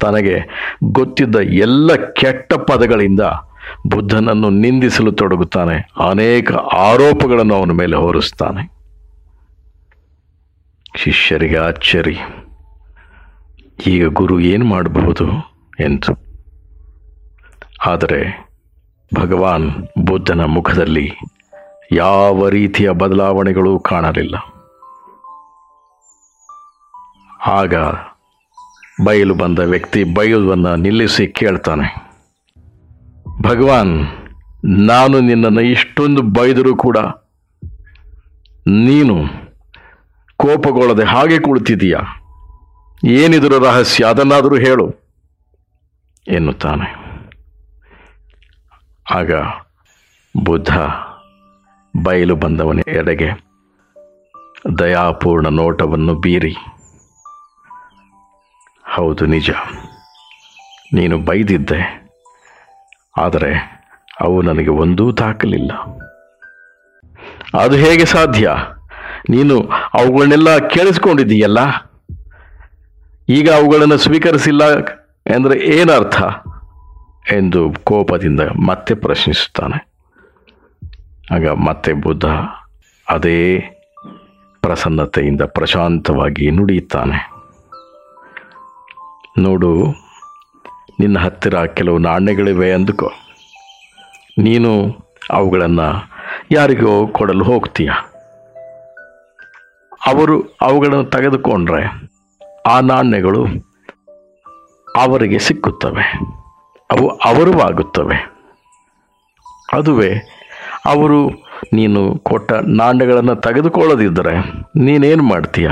ತನಗೆ ಗೊತ್ತಿದ್ದ ಎಲ್ಲ ಕೆಟ್ಟ ಪದಗಳಿಂದ ಬುದ್ಧನನ್ನು ನಿಂದಿಸಲು ತೊಡಗುತ್ತಾನೆ. ಅನೇಕ ಆರೋಪಗಳನ್ನು ಅವನ ಮೇಲೆ ಹೊರಿಸ್ತಾನೆ. ಶಿಷ್ಯರಿಗೆ ಆಶ್ಚರ್ಯ, ಈಗ ಗುರು ಏನು ಮಾಡಬಹುದು ಎಂದು. ಆದರೆ ಭಗವಾನ್ ಬುದ್ಧನ ಮುಖದಲ್ಲಿ ಯಾವ ರೀತಿಯ ಬದಲಾವಣೆಗಳೂ ಕಾಣಲಿಲ್ಲ. ಆಗ ಬಯಲು ಬಂದ ವ್ಯಕ್ತಿ ಬಯಲುವನ್ನು ನಿಲ್ಲಿಸಿ ಕೇಳ್ತಾನೆ, ಭಗವಾನ್, ನಾನು ನಿನ್ನನ್ನು ಇಷ್ಟೊಂದು ಬೈದರೂ ಕೂಡ ನೀನು ಕೋಪಗೊಳ್ಳದೆ ಹಾಗೆ ಕುಳಿತಿದೀಯಾ? ಏನಿದರ ರಹಸ್ಯ, ಅದನ್ನಾದರೂ ಹೇಳು ಎನ್ನುತ್ತಾನೆ. ಆಗ ಬುದ್ಧ ಬಯಲು ಬಂದವನ ಎಡೆಗೆ ದಯಾಪೂರ್ಣ ನೋಟವನ್ನು ಬೀರಿ, ಹೌದು ನಿಜ, ನೀನು ಬೈದಿದ್ದೆ, ಆದರೆ ಅವು ನನಗೆ ಒಂದೂ ತಾಕಲಿಲ್ಲ. ಅದು ಹೇಗೆ ಸಾಧ್ಯ? ನೀನು ಅವುಗಳನ್ನೆಲ್ಲ ಕೇಳಿಸ್ಕೊಂಡಿದ್ದೀಯಲ್ಲ, ಈಗ ಅವುಗಳನ್ನು ಸ್ವೀಕರಿಸಿಲ್ಲ ಅಂದರೆ ಏನರ್ಥ ಎಂದು ಕೋಪದಿಂದ ಮತ್ತೆ ಪ್ರಶ್ನಿಸುತ್ತಾನೆ. ಆಗ ಮತ್ತೆ ಬುದ್ಧ ಅದೇ ಪ್ರಸನ್ನತೆಯಿಂದ ಪ್ರಶಾಂತವಾಗಿ ನುಡಿಯುತ್ತಾನೆ, ನೋಡು, ನಿನ್ನ ಹತ್ತಿರ ಕೆಲವು ನಾಣ್ಯಗಳಿವೆ ಅಂದುಕೋ. ನೀನು ಅವುಗಳನ್ನು ಯಾರಿಗೋ ಕೊಡಲು ಹೋಗ್ತೀಯ. ಅವರು ಅವುಗಳನ್ನು ತೆಗೆದುಕೊಂಡ್ರೆ ಆ ನಾಣ್ಯಗಳು ಅವರಿಗೆ ಸಿಕ್ಕುತ್ತವೆ, ಅವು ಅವರವಾಗುತ್ತವೆ. ಅದುವೇ ಅವರು ನೀನು ಕೊಟ್ಟ ನಾಣ್ಯಗಳನ್ನು ತೆಗೆದುಕೊಳ್ಳದಿದ್ದರೆ ನೀನೇನು ಮಾಡ್ತೀಯ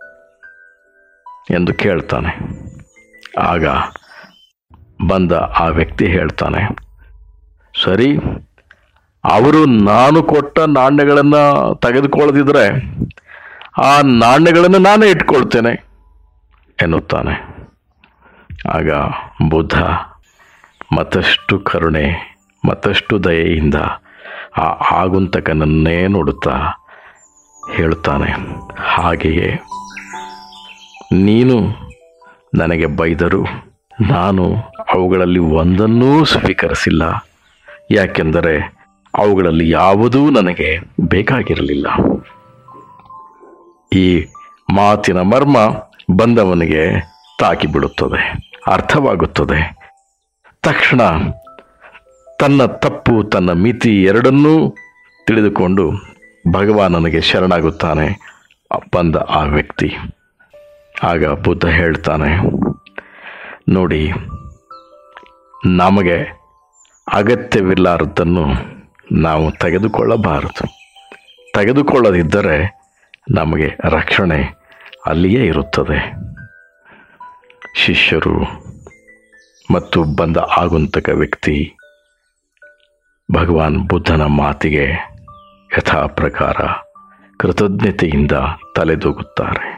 ಎಂದು ಕೇಳ್ತಾನೆ. ಆಗ ಬಂದ ಆ ವ್ಯಕ್ತಿ ಹೇಳ್ತಾನೆ, ಸರಿ, ಅವರು ನಾನು ಕೊಟ್ಟ ನಾಣ್ಯಗಳನ್ನು ತೆಗೆದುಕೊಳ್ಳದಿದ್ದರೆ ಆ ನಾಣ್ಯಗಳನ್ನು ನಾನೇ ಇಟ್ಕೊಳ್ತೇನೆ ಎನ್ನುತ್ತಾನೆ. ಆಗ ಬುದ್ಧ ಮತ್ತಷ್ಟು ಕರುಣೆ ಮತ್ತಷ್ಟು ದಯೆಯಿಂದ ಆ ಆಗುಂತಕನನ್ನೇ ನೋಡುತ್ತಾ ಹೇಳುತ್ತಾನೆ, ಹಾಗೆಯೇ ನೀನು ನನಗೆ ಬೈದರೂ ನಾನು ಅವುಗಳಲ್ಲಿ ಒಂದನ್ನೂ ಸ್ವೀಕರಿಸಿಲ್ಲ. ಯಾಕೆಂದರೆ ಅವುಗಳಲ್ಲಿ ಯಾವುದೂ ನನಗೆ ಬೇಕಾಗಿರಲಿಲ್ಲ. ಈ ಮಾತಿನ ಮರ್ಮ ಬಂದವನಿಗೆ ತಾಕಿಬಿಡುತ್ತದೆ, ಅರ್ಥವಾಗುತ್ತದೆ. ತಕ್ಷಣ ತನ್ನ ತಪ್ಪು ತನ್ನ ಮಿತಿ ಎರಡನ್ನೂ ತಿಳಿದುಕೊಂಡು ಭಗವಾನನಿಗೆ ಶರಣಾಗುತ್ತಾನೆ ಬಂದ ಆ ವ್ಯಕ್ತಿ. ಆಗ ಬುದ್ಧ ಹೇಳ್ತಾನೆ, ನೋಡಿ, ನಮಗೆ ಅಗತ್ಯವಿಲ್ಲಾರದ್ದನ್ನು ನಾವು ತೆಗೆದುಕೊಳ್ಳಬಾರದು. ತೆಗೆದುಕೊಳ್ಳದಿದ್ದರೆ ನಮಗೆ ರಕ್ಷಣೆ ಅಲ್ಲಿಯೇ ಇರುತ್ತದೆ. ಶಿಷ್ಯರು ಮತ್ತು ಬಂದ ಆಗುಂತಕ ವ್ಯಕ್ತಿ ಭಗವಾನ್ ಬುದ್ಧನ ಮಾತಿಗೆ ಯಥಾ ಪ್ರಕಾರ ಕೃತಜ್ಞತೆಯಿಂದ ತಲೆದೂಗುತ್ತಾರೆ.